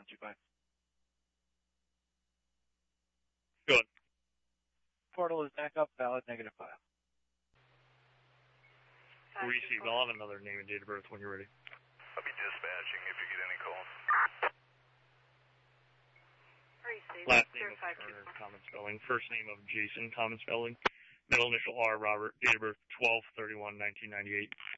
125. Good. Portal is back up, valid -5. Receive. I'll have another name and date of birth when you're ready. I'll be dispatching if you get any calls. Last name of Turner, common spelling. First name of Jason, common spelling. Middle initial R, Robert. Date of birth 12/31/1998.